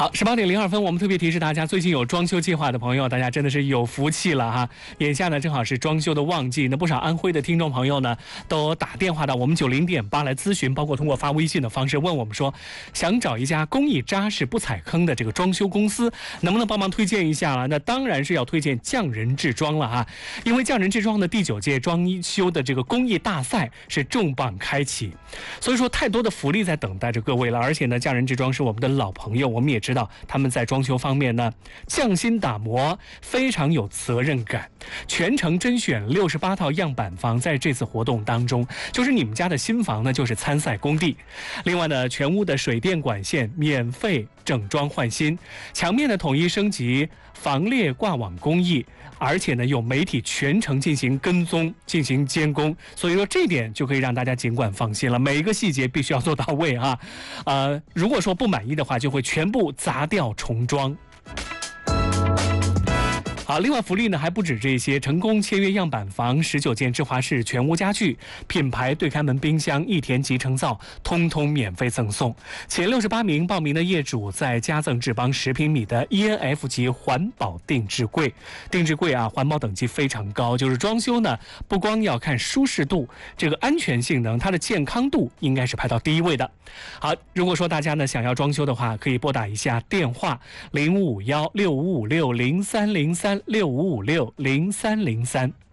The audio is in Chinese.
好，18:02，我们特别提示大家，最近有装修计划的朋友，大家真的是有福气了哈！眼下呢，正好是装修的旺季，那不少安徽的听众朋友呢，都打电话到我们90.8来咨询，包括通过发微信的方式问我们说，想找一家工艺扎实、不踩坑的这个装修公司，能不能帮忙推荐一下了？那当然是要推荐匠人制装了哈，因为匠人制装的第9届装修的这个工艺大赛是重磅开启，所以说太多的福利在等待着各位了。而且呢，匠人制装是我们的老朋友，我们也知道他们在装修方面呢匠心打磨，非常有责任感。全程甄选68套样板房，在这次活动当中，就是你们家的新房呢，就是参赛工地。另外呢，全屋的水电管线免费整装换新，墙面的统一升级，防裂挂网工艺，而且呢有媒体全程进行跟踪、进行监工，所以说这点就可以让大家尽管放心了，每一个细节必须要做到位啊。如果说不满意的话，就会全部砸掉重装。好，另外福利呢还不止这些，成功签约样板房19件智华式全屋家具、品牌对开门冰箱、益田集成灶，通通免费赠送。前68名报名的业主再加赠智邦10平米的 ENF 级环保定制柜。定制柜啊，环保等级非常高，就是装修呢不光要看舒适度，这个安全性能，它的健康度应该是排到第1位的。好，如果说大家呢想要装修的话，可以拨打一下电话05516556030365560303。